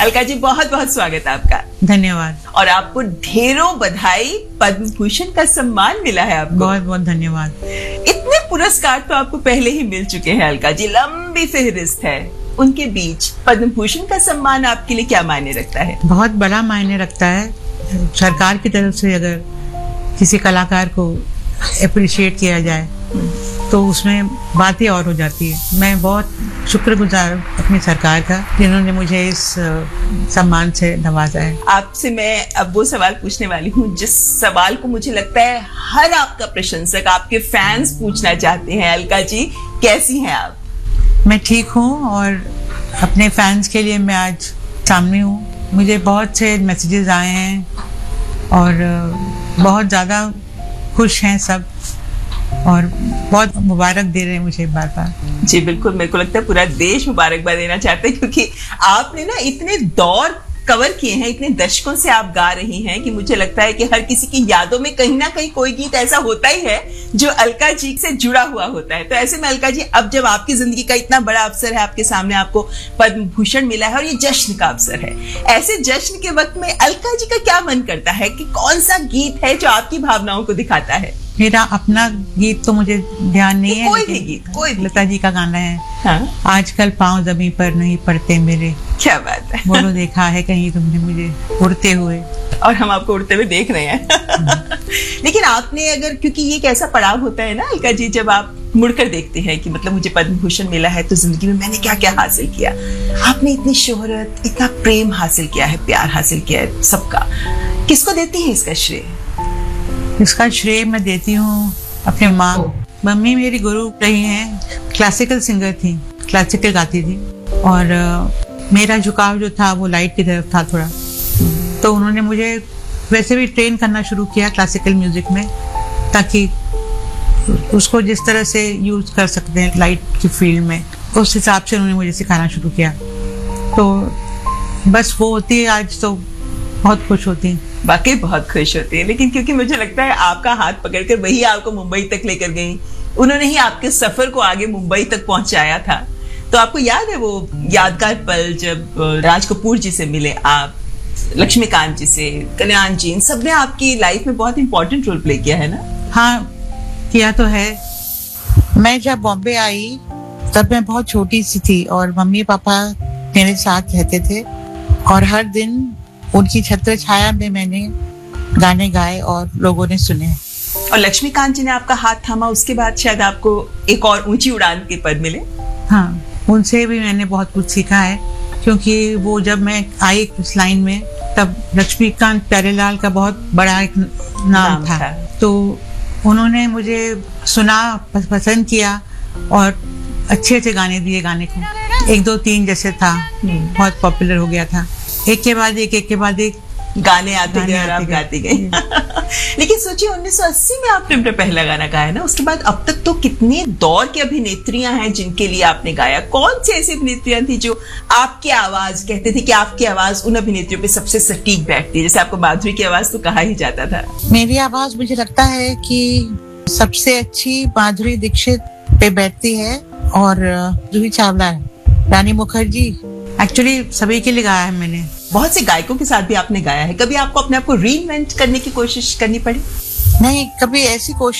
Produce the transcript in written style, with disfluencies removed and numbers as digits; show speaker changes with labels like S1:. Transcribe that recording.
S1: अलका जी, बहुत बहुत स्वागत है आपका।
S2: धन्यवाद।
S1: और आपको ढेरों बधाई, पद्म भूषण का सम्मान मिला है आपको।
S2: बहुत बहुत धन्यवाद।
S1: इतने पुरस्कार तो आपको पहले ही मिल चुके हैं अलका जी, लंबी फहरिस्त है। उनके बीच पद्म भूषण का सम्मान आपके लिए क्या मायने रखता है?
S2: बहुत बड़ा मायने रखता है। सरकार की तरफ से अगर किसी कलाकार को अप्रिशिएट किया जाए तो उसमें बात ही और हो जाती है। मैं बहुत शुक्रगुजार अपनी सरकार का जिन्होंने मुझे इस सम्मान से नवाजा है।
S1: आपसे मैं अब वो सवाल पूछने वाली हूँ जिस सवाल को मुझे लगता है हर आपका प्रशंसक, आपके फैंस पूछना चाहते हैं। अलका जी, कैसी हैं आप?
S2: मैं ठीक हूँ और अपने फैंस के लिए मैं आज सामने हूँ। मुझे बहुत से मैसेजेस आए हैं और बहुत ज़्यादा खुश हैं सब और बहुत मुबारक दे रहे हैं मुझे बार बार।
S1: जी बिल्कुल, मेरे को लगता है पूरा देश मुबारकबाद देना चाहते हैं, क्योंकि आपने ना इतने दौर कवर किए हैं, इतने दशकों से आप गा रही हैं कि मुझे लगता है कि हर किसी की यादों में कहीं ना कहीं कोई गीत ऐसा होता ही है जो अलका जी से जुड़ा हुआ होता है। तो ऐसे में अलका जी, अब जब आपकी जिंदगी का इतना बड़ा अवसर है आपके सामने, आपको पद्म भूषण मिला है और ये जश्न का अवसर है, ऐसे जश्न के वक्त में अलका जी का क्या मन करता है कि कौन सा गीत है जो आपकी भावनाओं को दिखाता है?
S2: मेरा अपना गीत तो मुझे ध्यान नहीं है,
S1: कोई भी गीत, कोई भी।
S2: लता जी का गाना है।
S1: हाँ?
S2: आजकल पाँव जमीन पर नहीं पड़ते मेरे।
S1: क्या बात है।
S2: बोलो देखा है कहीं तुमने मुझे उड़ते हुए?
S1: और हम आपको उड़ते हुए देख रहे हैं। लेकिन आपने अगर, क्योंकि ये एक ऐसा पड़ाव होता है ना अलका जी, जब आप मुड़कर देखते हैं कि मतलब मुझे पद्म भूषण मिला है तो जिंदगी में मैंने क्या क्या हासिल किया। आपने इतनी शोहरत, इतना प्रेम हासिल किया है, प्यार हासिल किया है सबका। किसको देती है इसका श्रेय?
S2: इसका श्रेय मैं देती हूँ अपने माँ। मम्मी मेरी गुरु रही हैं, क्लासिकल सिंगर थी, क्लासिकल गाती थी और मेरा झुकाव जो था वो लाइट की तरफ था थोड़ा। तो उन्होंने मुझे वैसे भी ट्रेन करना शुरू किया क्लासिकल म्यूजिक में, ताकि उसको जिस तरह से यूज कर सकते हैं लाइट की फील्ड में, उस हिसाब से उन्होंने मुझे सिखाना शुरू किया। तो बस वो होती है आज तो बहुत खुश होती है।
S1: वाकई बहुत खुश होती है। लेकिन क्योंकि मुझे लगता है आपका हाथ पकड़कर वही आपको मुंबई तक लेकर गई, उन्होंने ही आपके सफर को आगे मुंबई तक पहुंचाया था। तो आपको याद है वो यादगार पल जब राज कपूर जी से मिले आप, लक्ष्मीकांत जी से, कल्याण जी, इन सब ने आपकी लाइफ में बहुत इंपॉर्टेंट रोल प्ले किया है ना?
S2: हाँ, किया तो है। मैं जब बॉम्बे आई तब मैं बहुत छोटी सी थी और मम्मी पापा मेरे साथ रहते थे और हर दिन उनकी छत्र छाया में मैंने गाने गाए और लोगों ने सुने।
S1: और लक्ष्मीकांत जी ने आपका हाथ थामा, उसके बाद शायद आपको एक और ऊंची उड़ान के पद मिले।
S2: हाँ, उनसे भी मैंने बहुत कुछ सीखा है, क्योंकि वो जब मैं आई इस लाइन में तब लक्ष्मीकांत प्यारेलाल का बहुत बड़ा एक नाम था। तो उन्होंने मुझे सुना, पसंद किया और अच्छे अच्छे गाने दिए गाने को। 1 2 3 जैसे था, बहुत पॉपुलर हो गया था। एक के बाद एक
S1: गाने आते गए और आप गाती गई। लेकिन सोचिए 1980 में आपने अपना पहला गाना गाया ना, उसके बाद अब तक तो कितने दौर की अभिनेत्रियां हैं जिनके लिए आपने गाया। कौन सी ऐसी अभिनेत्रियां थी जो आपकी आवाज, कहते थे कि आपकी आवाज उन अभिनेत्रियों पे सबसे सटीक बैठती है? जैसे आपको माधुरी की आवाज तो कहा ही जाता था।
S2: मेरी आवाज मुझे लगता है कि सबसे अच्छी माधुरी दीक्षित पे बैठती है और जूही चावला है, रानी मुखर्जी। एक्चुअली सभी के लिए गाया है मैंने।
S1: बहुत से गायकों के साथ भी आपने गाया है। कभी आपको अपने आप को रीइन्वेंट करने की कोशिश करनी पड़ी?
S2: नहीं, कभी ऐसी कोशिश